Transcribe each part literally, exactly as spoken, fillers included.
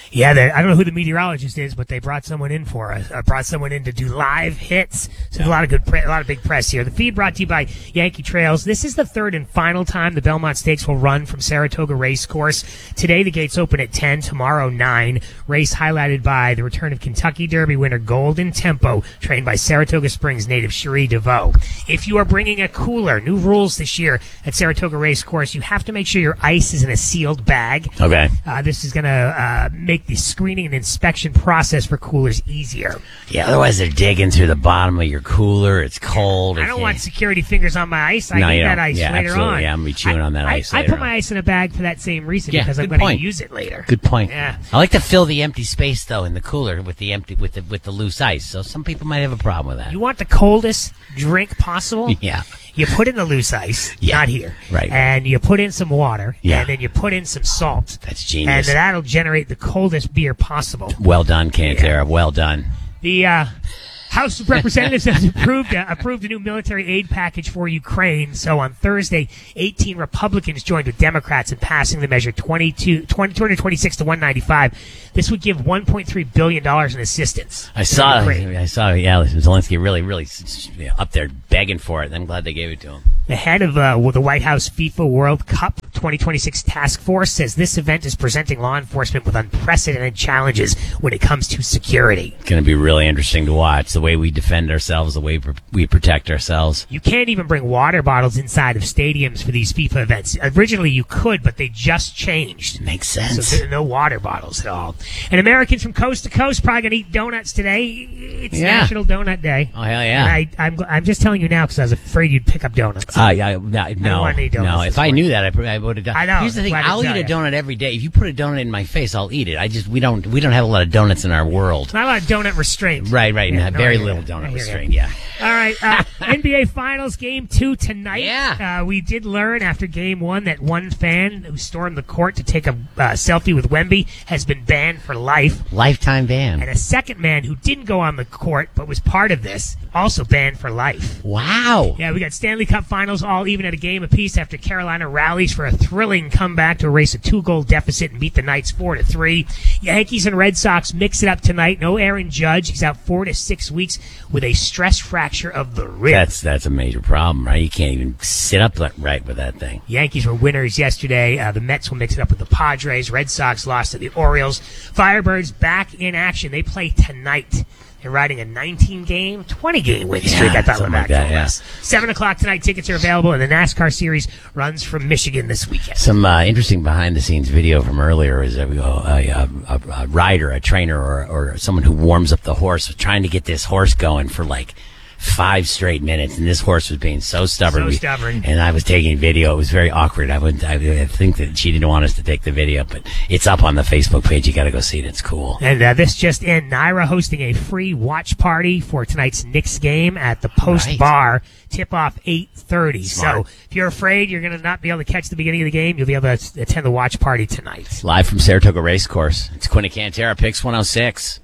Yeah, they, I don't know who the meteorologist is, but they brought someone in for us. Uh, brought someone in to do live hits. So a lot of good, pre- a lot of big press here. The feed brought to you by Yankee Trails. This is the third and final time the Belmont Stakes will run from Saratoga Racecourse. Today the gates open at ten. Tomorrow nine. Race highlighted by the return of Kentucky Derby winner Golden Tempo, trained by Saratoga Springs native Cherie DeVoe. If you are bringing a cooler, new rules this year at Saratoga Racecourse, you have to make sure your ice is in a sealed bag. Okay. Uh, this is going to uh, make the screening and inspection process for coolers easier. Yeah, otherwise they're digging through the bottom of your cooler. It's cold. I don't want security fingers on my ice. I no, need you that don't. ice yeah, later absolutely. on. Yeah, I'm going to be chewing I, on that I, ice I later put my on. ice in a bag for that same reason, Yeah, because I'm good going to point. use it later. Good point. Yeah. I like to fill the empty space though in the cooler with the empty with the with the loose ice. So some people might have a problem with that. You want the coldest drink possible? Yeah. You put in the loose ice, Yeah. not here. Right. And you put in some water, Yeah. and then you put in some salt. That's And genius. that'll generate the coldest beer possible. Well done, Cantera. Well done. The uh, House of Representatives has approved uh, approved a new military aid package for Ukraine. So on Thursday, eighteen Republicans joined with Democrats in passing the measure twenty-two, twenty, two twenty-six to one ninety-five. This would give one point three billion dollars in assistance. I saw. to Ukraine. I saw. Yeah, Zelensky really, really up there begging for it. I'm glad they gave it to him. The head of uh, the White House FIFA World Cup twenty twenty-six task force says this event is presenting law enforcement with unprecedented challenges when it comes to security. It's going to be really interesting to watch the way we defend ourselves, the way we protect ourselves. You can't even bring water bottles inside of stadiums for these FIFA events. Originally you could, but they just changed. Makes sense. So there are no water bottles at all. And Americans from coast to coast probably going to eat donuts today. It's Yeah. National Donut Day. Oh, hell yeah. And I, I'm, I'm just telling you now because I was afraid you'd pick up donuts. Uh, yeah, no, no, want any donuts no. this If I morning. knew that, I, probably- I would have done. I know. Here's the thing: Glad to I'll tell eat a ya. donut every day. If you put a donut in my face, I'll eat it. I just we don't we don't have a lot of donuts in our world. Not a lot of donut restraint. Right, right. Yeah, no, no, very I hear little ya. I donut hear ya. restraint. Yeah. All right, uh, N B A Finals Game two tonight. Yeah. Uh, we did learn after Game one that one fan who stormed the court to take a uh, selfie with Wemby has been banned for life. Lifetime ban. And a second man who didn't go on the court but was part of this, also banned for life. Wow. Yeah, we got Stanley Cup Finals all even at a game apiece after Carolina rallies for a thrilling comeback to erase a two-goal deficit and beat the Knights four to three. Yankees and Red Sox mix it up tonight. No Aaron Judge. He's out four to six weeks with a stress fracture of the rib. That's that's a major problem, right? You can't even sit up right with that thing. Yankees were winners yesterday. Uh, the Mets will mix it up with the Padres. Red Sox lost to the Orioles. Firebirds back in action. They play tonight. They're riding a nineteen-game, twenty-game win streak. Yeah, I thought something went like back that, to yeah. us. Seven o'clock tonight. Tickets are available, and the NASCAR series runs from Michigan this weekend. Some uh, interesting behind-the-scenes video from earlier is a, a, a, a rider, a trainer, or, or someone who warms up the horse, trying to get this horse going for like five straight minutes, and this horse was being so stubborn. So We- stubborn. And I was taking video. It was very awkward. I would, I, I think that she didn't want us to take the video, but it's up on the Facebook page. You got to go see it. It's cool. And uh, this just in, Naira hosting a free watch party for tonight's Knicks game at the Post Right. Bar. Tip-off eight thirty. So Smart. if you're afraid you're going to not be able to catch the beginning of the game, you'll be able to attend the watch party tonight. Live from Saratoga Racecourse. It's Quinn and Cantera, Pix one oh six.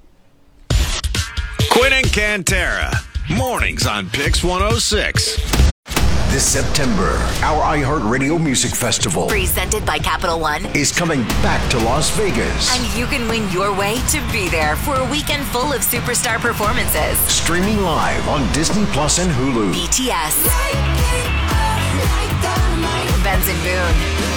Quinn and Cantera. Mornings on Pix one oh six. This September, our iHeartRadio Music Festival Presented by Capital One. is coming back to Las Vegas. And you can win your way to be there for a weekend full of superstar performances. Streaming live on Disney Plus and Hulu. B T S. Benson Boone.